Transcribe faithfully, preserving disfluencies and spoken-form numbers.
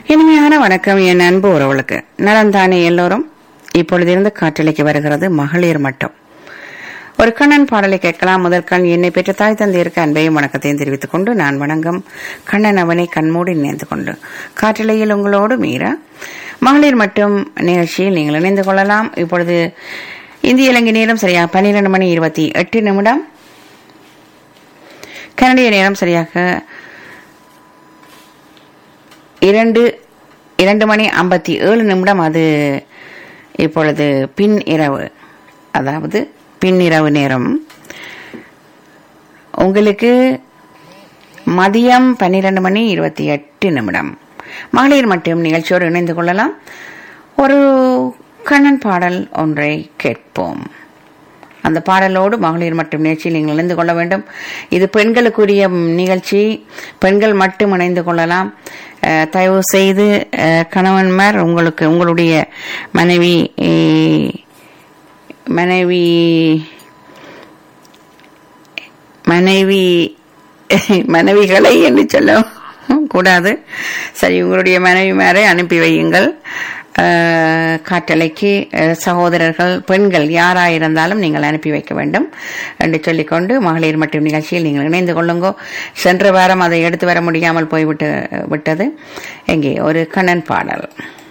இனிமையான வணக்கம் என் அன்பு உறவுகளுக்கு. நலந்தானே எல்லோரும்? இப்பொழுதிருந்து காற்றலைக்கு வருகிறது மகளிர் மட்டும். ஒரு கண்ணன் பாடலை கேட்கலாம். முதல் கண் என்னை பெற்ற தாய் தந்தையருக்கு அன்பையும் வணக்கத்தையும் தெரிவித்துக் கொண்டு நான் வணங்கும் கண்ணன் அவனை கண்மூடி நினைந்து கொண்டு காற்றலையில் உங்களோடு மீரா. மகளிர் மட்டும் நிகழ்ச்சியில் நீங்கள் இணைந்து கொள்ளலாம். இப்பொழுது இந்திய இலங்கை நேரம் சரியாக பன்னிரண்டு மணி இருபத்தி எட்டு நிமிடம். கனடிய நேரம் சரியாக இரண்டு இரண்டு மணி ஐம்பத்தி ஏழு நிமிடம். அது இப்பொழுது பின் இரவு, அதாவது பின் இரவு நேரம். உங்களுக்கு மதியம் பன்னிரண்டு மணி இருபத்தி எட்டு நிமிடம். மகளிர் மட்டும் நிகழ்ச்சியோடு இணைந்து கொள்ளலாம். ஒரு கண்ணன் பாடல் ஒன்றை கேட்போம். அந்த பாடலோடு மகளிர் மட்டும் நிகழ்ச்சியில் நீங்கள் இணைந்து கொள்ள வேண்டும். இது பெண்களுக்குரிய நிகழ்ச்சி, பெண்கள் மட்டும் இணைந்து கொள்ளலாம். தயவு செய்து கணவன்மார் உங்களுக்கு உங்களுடைய மனைவி மனைவி மனைவி மனைவிகளை என்று சொல்ல கூடாது. சரி, உங்களுடைய மனைவிமாரை அனுப்பி வையுங்கள் காற்றலைக்கு. சகோதரர்கள் பெண்கள் யாராயிருந்தாலும் நீங்கள் அனுப்பி வைக்க வேண்டும் என்று சொல்லிக்கொண்டு மகளிர் மற்றும் நிகழ்ச்சியில் நீங்கள் இணைந்து கொள்ளுங்கோ. சென்ற வாரம் அதை எடுத்து வர முடியாமல் போய்விட்டு விட்டது. எங்கே ஒரு கண்ணன் பாடல்.